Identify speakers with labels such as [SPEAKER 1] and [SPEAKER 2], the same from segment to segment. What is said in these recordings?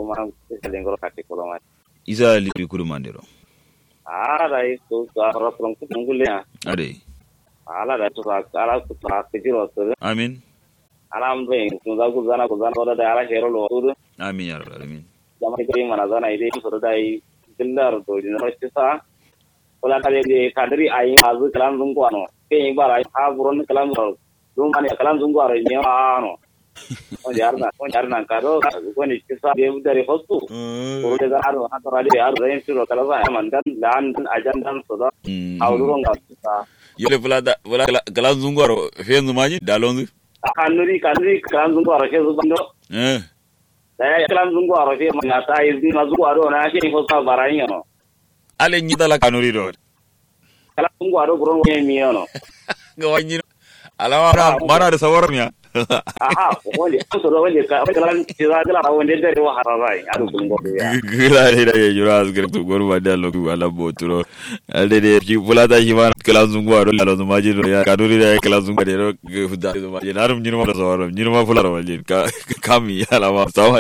[SPEAKER 1] kuma sai lengoro kati koloma
[SPEAKER 2] isa libi kudu mandero
[SPEAKER 1] dai to rostron ku ngule
[SPEAKER 2] ade
[SPEAKER 1] da to ala ku kujiro to
[SPEAKER 2] amin
[SPEAKER 1] alam be kunza kuzana da ala hero lo to
[SPEAKER 2] amin ya rabbal alamin
[SPEAKER 1] jama ke mana zana ide so dai dillar to dina rostisa wala kale de kadri ayi mazu kalam zungu ano ke bara ha buron kalam dum mane kalam zungu aro ni ano on jarna karo ko ni kisa de udare hostu ko de garo ha to radi yar rain suro kala ba man dan ajandan so da awduro ngata
[SPEAKER 2] yele wala kalam zungu aro fe zumaji dalongu
[SPEAKER 1] kanuri kalam zungu aro ke zubando da kalam zungu aro fe man ta izdi mazungu aro na ke hosta barayin ano
[SPEAKER 2] ale nyidala kanuri do
[SPEAKER 1] kala zungu aro buron mi ano
[SPEAKER 2] gawanyi alawa mana da sawarnya
[SPEAKER 1] wani so do wani ka kala tira kala wani da wa harabai adu bungo ya
[SPEAKER 2] gila ida ye jura asgir tu goru badalo tu ala boturo alde de ki bulata himan kala zungu aro la zo maji ya kaduri da kala zungu de ro huda zo maji narum nyirma da sawaram nyirma fularo maji ka kami ala ma assalamu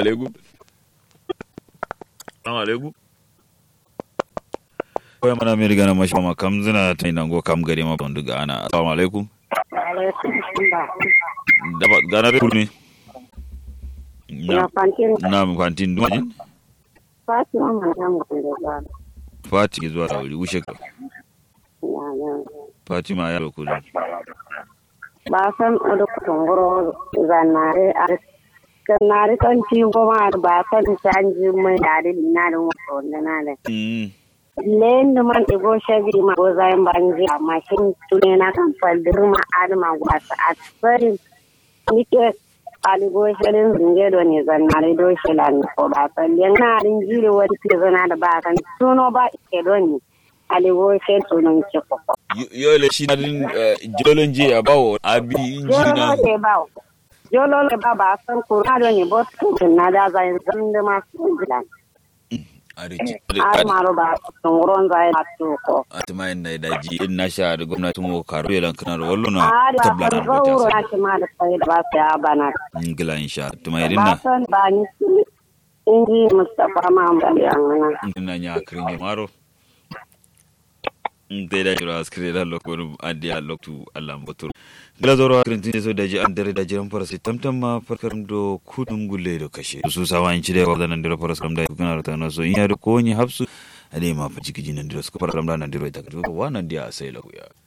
[SPEAKER 2] alaikum koya mana mai rigana mashi ma kam zina ta ina go kam gari ma bandu ga ana assalamu alaikum da ba gana da ne na mu kwantin duwa ne Fatima zuwa da wuri wuce ka Fatima ya lokulu
[SPEAKER 3] ba san da kungoro zanare a kanare kan ci goma ba san canji mai dare na da wannan na da len man ego shagiri ma go zayin banji amma shin tune na kan faldirma adama gwasa a tsarin nike aligo shirin zinge do ne zanare do shilan ko ba sallen na rin jire wani ke zana da ba kan tuno ba ke do ni aligo shi tunon ce ko
[SPEAKER 2] yo le shi din jolon je abawo abi injina
[SPEAKER 3] jolo le ba san ko na do ni bot na da zayin zanda ma su gidan maro ba tsoron zai to ko
[SPEAKER 2] atma inda daji in na sha da gwamnati mu karo yalan kana da wallo na tabbana
[SPEAKER 3] da ta sai ma da sai da ba sai bana
[SPEAKER 2] ingila insha atma irin na
[SPEAKER 3] san ba ni inji mustafa ma ba ya ngana
[SPEAKER 2] ina nya krinje maro da jira askire da lokon adiya loktu Allah mutur gila zoro krintin so daji an dare da jiran farasi tamtam ma farkar do kudun gulle do kashe su sawan ci da wadannan dare faras kam da kana rata na so in ya da ko ni hafsu ade ma fa jiki jinan dare su faras kam da nan dare ta ka wannan dia sai lahu ya